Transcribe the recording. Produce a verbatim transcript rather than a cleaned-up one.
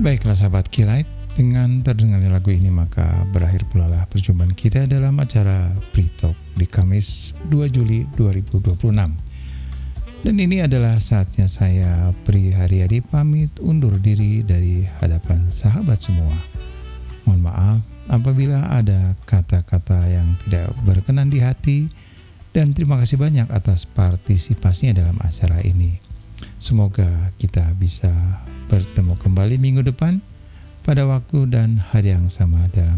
Baiklah sahabat Kilight, dengan terdengarnya lagu ini maka berakhir pula lah perjumpaan kita dalam acara Free Talk di Kamis dua Juli dua ribu dua puluh enam. Dan ini adalah saatnya saya Pri Haryadi pamit undur diri dari hadapan sahabat semua. Mohon maaf apabila ada kata-kata yang tidak berkenan di hati, dan terima kasih banyak atas partisipasinya dalam acara ini. Semoga kita bisa bertemu kembali minggu depan pada waktu dan hari yang sama dalam